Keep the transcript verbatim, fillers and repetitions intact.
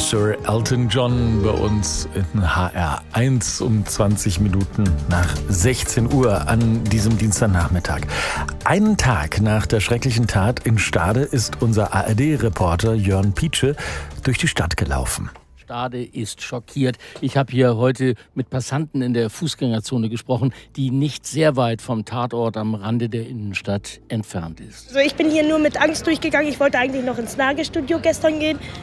Sir Elton John bei uns in H R eins um zwanzig Minuten nach sechzehn Uhr an diesem Dienstagnachmittag. Einen Tag nach der schrecklichen Tat in Stade ist unser A R D-Reporter Jörn Pietsche durch die Stadt gelaufen. Stade ist schockiert. Ich habe hier heute mit Passanten in der Fußgängerzone gesprochen, die nicht sehr weit vom Tatort am Rande der Innenstadt entfernt ist. Also ich bin hier nur mit Angst durchgegangen. Ich wollte eigentlich noch ins Nagelstudio gestern gehen,